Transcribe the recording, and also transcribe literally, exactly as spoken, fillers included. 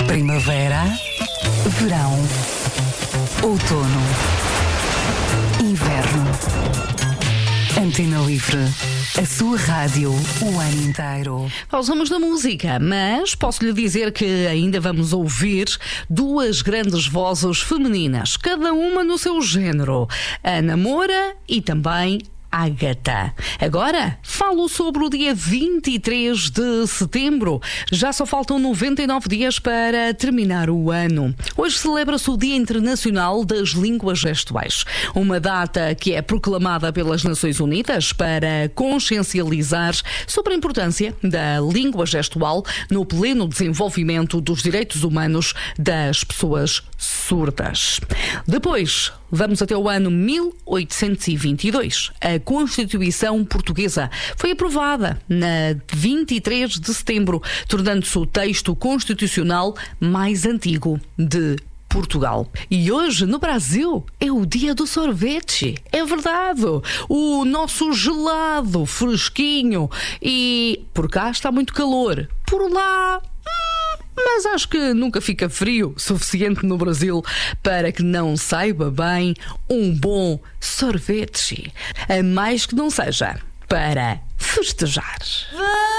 Primavera, verão, outono, inverno. Antena Livre, a sua rádio o ano inteiro. Pausamos da música, mas posso lhe dizer que ainda vamos ouvir duas grandes vozes femininas, cada uma no seu género, Ana Moura e também Ágata. Agora falo sobre o dia vinte e três de setembro. Já só faltam noventa e nove dias para terminar o ano. Hoje celebra-se o Dia Internacional das Línguas Gestuais, uma data que é proclamada pelas Nações Unidas para consciencializar sobre a importância da língua gestual no pleno desenvolvimento dos direitos humanos das pessoas surdas. Depois, vamos até o ano mil oitocentos e vinte e dois. A Constituição Portuguesa foi aprovada na vinte e três de setembro, tornando-se o texto constitucional mais antigo de Portugal. E hoje, no Brasil, é o dia do sorvete. É verdade. O nosso gelado, fresquinho. E por cá está muito calor. Por lá... mas acho que nunca fica frio suficiente no Brasil para que não saiba bem um bom sorvete. A mais que não seja para festejar.